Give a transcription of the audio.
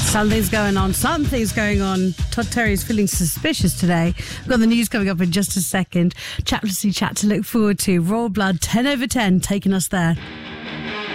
Something's going on. Something's going on. Todd Terry's feeling suspicious today. We've got the news coming up in just a second. Chaplaincy chat to look forward to. Royal Blood 10 over 10 taking us there.